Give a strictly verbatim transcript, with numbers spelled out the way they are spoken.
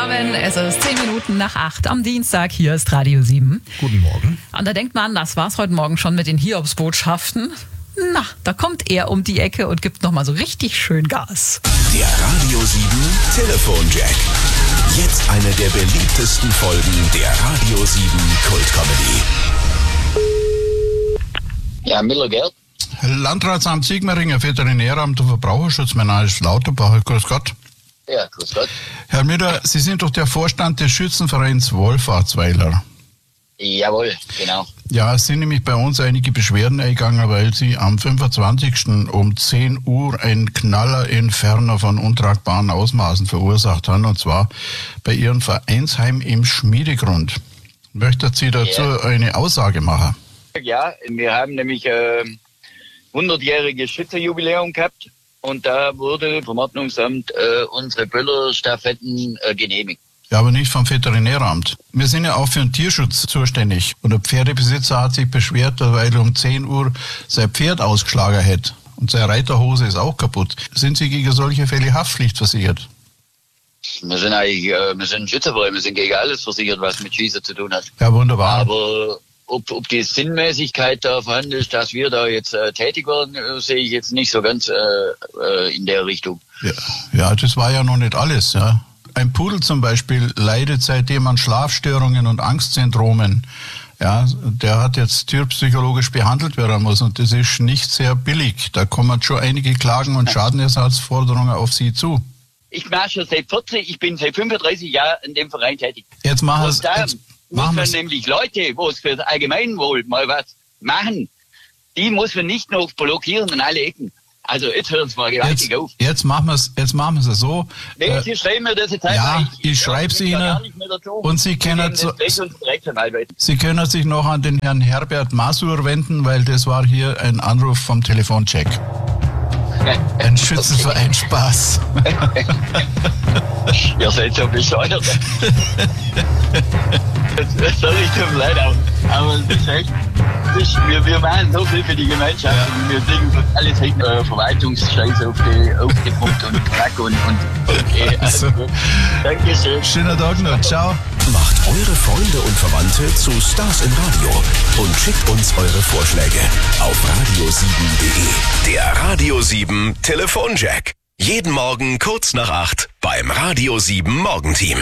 zusammen, es ist zehn Minuten nach acht am Dienstag, hier ist Radio sieben. Guten Morgen. Und da denkt man, das war's heute Morgen schon mit den Hiobsbotschaften. Na, da kommt er um die Ecke und gibt nochmal so richtig schön Gas. Der Radio sieben Telefonjack. Jetzt eine der beliebtesten Folgen der Radio sieben Kultcomedy. Ja, Müller-Gerd. Landratsamt Sigmaringen, Veterinäramt und Verbraucherschutz, mein Name ist Lauterbach. Grüß Gott. Ja, grüß Gott. Herr Müller, Sie sind doch der Vorstand des Schützenvereins Wohlfahrtsweiler. Jawohl, genau. Ja, es sind nämlich bei uns einige Beschwerden eingegangen, weil Sie am fünfundzwanzigsten um zehn Uhr einen Knallerinferno von untragbaren Ausmaßen verursacht haben, und zwar bei Ihrem Vereinsheim im Schmiedegrund. Möchten Sie dazu ja. eine Aussage machen? Ja, wir haben nämlich äh, hundertjähriges Schützenjubiläum gehabt und da wurde vom Ordnungsamt äh, unsere Böllerstaffetten äh, genehmigt. Ja, aber nicht vom Veterinäramt. Wir sind ja auch für den Tierschutz zuständig. Und der Pferdebesitzer hat sich beschwert, weil er um zehn Uhr sein Pferd ausgeschlagen hätte. Und seine Reiterhose ist auch kaputt. Sind Sie gegen solche Fälle haftpflichtversichert? Wir sind eigentlich, äh, wir sind ein Schützenverein, wir sind gegen alles versichert, was mit Schießen zu tun hat. Ja, wunderbar. Aber ob, ob die Sinnmäßigkeit da vorhanden ist, dass wir da jetzt äh, tätig werden, äh, sehe ich jetzt nicht so ganz äh, äh, in der Richtung. Ja, ja, das war ja noch nicht alles, ja. Ein Pudel zum Beispiel leidet seitdem an Schlafstörungen und Angstsyndromen. Ja, der hat jetzt tierpsychologisch behandelt werden muss und das ist nicht sehr billig. Da kommen schon einige Klagen und Schadenersatzforderungen auf Sie zu. Ich mache schon seit vierzig, ich bin seit fünfunddreißig Jahren in dem Verein tätig. Jetzt machen und da jetzt muss man wir's. nämlich Leute, wo es für das Allgemeinwohl mal was machen, die muss man nicht noch blockieren an alle Ecken. Also jetzt hören Sie mal gewaltig jetzt, auf. Jetzt machen wir es jetzt machen wir es so. Nee, äh, Sie schreiben mir das jetzt einfach. Ja, ich, ich schreibe es Ihnen. Und Sie können, zu, zu, Sie können sich noch an den Herrn Herbert Masur wenden, weil das war hier ein Anruf vom Telefoncheck. Ein Schützenverein Spaß. Ihr seid so bescheuert. Sorry, tut mir leid, aber es ist echt, es ist, wir, wir machen so viel für die Gemeinschaft ja. und wir legen alles hin, äh, Verwaltungsscheiß auf die, auf die Punkt und Krack und, und okay, also, also. Dankeschön. Schöner Tag noch, ciao. Macht eure Freunde und Verwandte zu Stars im Radio und schickt uns eure Vorschläge auf radio sieben punkt de. Der Radio sieben Telefonjack. Jeden Morgen kurz nach acht beim Radio sieben Morgenteam.